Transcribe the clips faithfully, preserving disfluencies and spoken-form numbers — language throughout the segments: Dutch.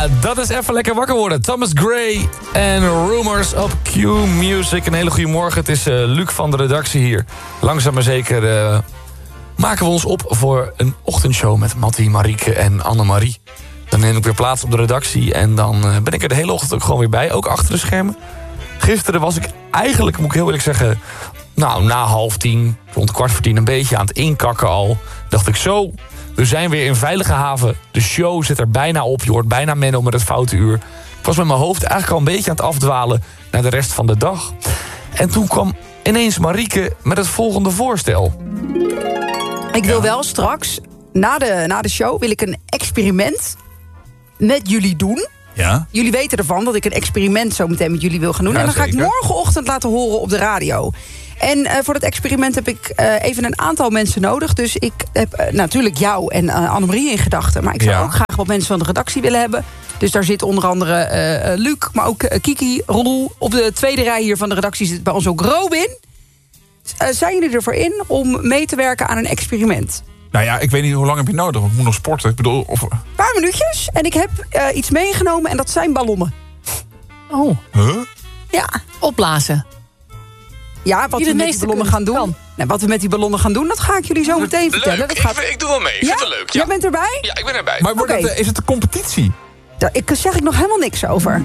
Ja, dat is even lekker wakker worden. Thomas Gray en Rumors op Q Music. Een hele goede morgen. Het is uh, Luc van de redactie hier. Langzaam maar zeker uh, maken we ons op voor een ochtendshow met Mattie, Marieke en Annemarie. Dan neem ik weer plaats op de redactie en dan uh, ben ik er de hele ochtend ook gewoon weer bij. Ook achter de schermen. Gisteren was ik eigenlijk, moet ik heel eerlijk zeggen, nou, na half tien, rond kwart voor tien een beetje aan het inkakken al. Dacht ik zo, we zijn weer in veilige haven. De show zit er bijna op, je hoort bijna Menno met het foute uur. Ik was met mijn hoofd eigenlijk al een beetje aan het afdwalen naar de rest van de dag. En toen kwam ineens Marieke met het volgende voorstel. Ik wil wel straks, na de, na de show, wil ik een experiment met jullie doen. Ja? Jullie weten ervan dat ik een experiment zo meteen met jullie wil gaan doen. Ja, en dan ga zeker. ik morgenochtend laten horen op de radio. En uh, voor dat experiment heb ik uh, even een aantal mensen nodig. Dus ik heb uh, natuurlijk jou en uh, Annemarie in gedachten. Maar ik zou Ja. ook graag wat mensen van de redactie willen hebben. Dus daar zit onder andere uh, Luc, maar ook uh, Kiki, Roel. Op de tweede rij hier van de redactie zit bij ons ook Robin. Uh, zijn jullie ervoor in om mee te werken aan een experiment? Nou ja, ik weet niet hoe lang heb je nodig. Want ik moet nog sporten. Ik bedoel, of... Een paar minuutjes. En ik heb uh, iets meegenomen en dat zijn ballonnen. Oh, Huh? Ja. opblazen. Ja, wat Die we de met die meeste ballonnen gaan kunnen. doen. Kan. Nou, wat we met die ballonnen gaan doen, dat ga ik jullie zo meteen vertellen. Leuk, Dat gaat... ik, ik doe wel mee. Ik Ja? vind het leuk. Ja. Jij bent erbij? Ja, ik ben erbij. Maar wordt Oké. het, eh, is het een competitie? Daar ik, zeg ik nog helemaal niks over.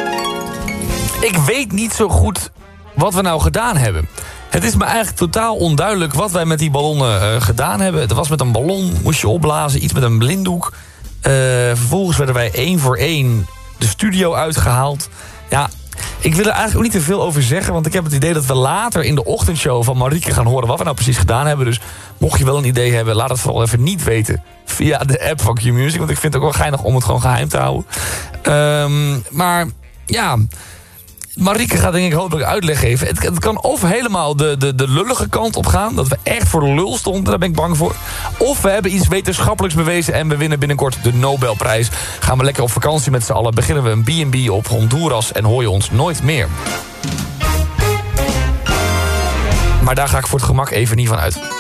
Ik weet niet zo goed wat we nou gedaan hebben. Het is me eigenlijk totaal onduidelijk wat wij met die ballonnen uh, gedaan hebben. Het was met een ballon, moest je opblazen, iets met een blinddoek. Uh, vervolgens werden wij één voor één de studio uitgehaald. Ja, ik wil er eigenlijk ook niet te veel over zeggen, want ik heb het idee dat we later in de ochtendshow van Marieke gaan horen wat we nou precies gedaan hebben. Dus mocht je wel een idee hebben, laat het vooral even niet weten via de app van Q Music. Want ik vind het ook wel geinig om het gewoon geheim te houden. Um, maar ja, Marieke gaat denk ik hopelijk uitleg geven. Het, het kan of helemaal de, de, de lullige kant op gaan, dat we echt voor de lul stonden, daar ben ik bang voor. Of we hebben iets wetenschappelijks bewezen en we winnen binnenkort de Nobelprijs. Gaan we lekker op vakantie met z'n allen, beginnen we een B en B op Honduras en hoor je ons nooit meer. Maar daar ga ik voor het gemak even niet van uit.